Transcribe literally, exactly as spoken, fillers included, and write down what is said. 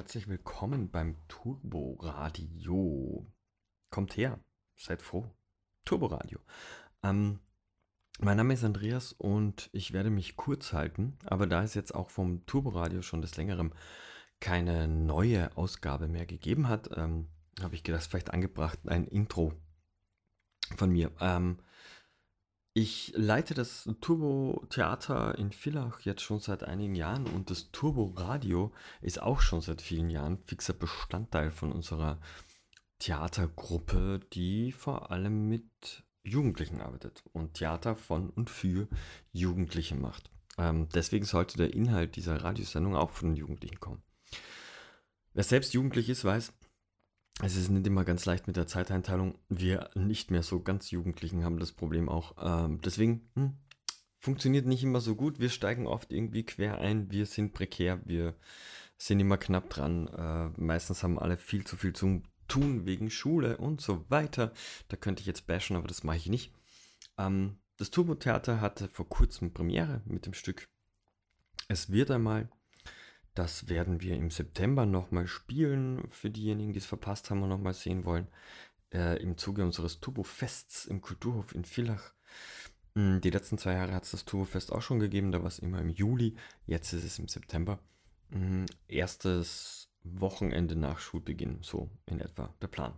herzlich willkommen beim Turboradio. Kommt her, seid froh. Turboradio. Ähm, mein Name ist Andreas und ich werde mich kurz halten, aber da es jetzt auch vom Turboradio schon des Längerem keine neue Ausgabe mehr gegeben hat, ähm, habe ich gedacht, vielleicht angebracht ein Intro von mir. Ähm, ich leite das Turbo-Theater in Villach jetzt schon seit einigen Jahren und das Turbo-Radio ist auch schon seit vielen Jahren fixer Bestandteil von unserer Theatergruppe, die vor allem mit Jugendlichen arbeitet und Theater von und für Jugendliche macht. Ähm, deswegen sollte der Inhalt dieser Radiosendung auch von den Jugendlichen kommen. Wer selbst jugendlich ist, weiß, es ist nicht immer ganz leicht mit der Zeiteinteilung. Wir nicht mehr so ganz Jugendlichen haben das Problem auch. Ähm, deswegen hm, funktioniert nicht immer so gut. Wir steigen oft irgendwie quer ein. Wir sind prekär. Wir sind immer knapp dran. Äh, meistens haben alle viel zu viel zu tun wegen Schule und so weiter. Da könnte ich jetzt bashen, aber das mache ich nicht. Ähm, das Turbo-Theater hatte vor kurzem Premiere mit dem Stück Es wird einmal. Das werden wir im September nochmal spielen, für diejenigen, die es verpasst haben und nochmal sehen wollen, äh, im Zuge unseres Turbo-Fests im Kulturhof in Villach. Mm, Die letzten zwei Jahre hat es das Turbo-Fest auch schon gegeben, da war es immer im Juli, jetzt ist es im September. Mm, Erstes Wochenende nach Schulbeginn, so in etwa der Plan.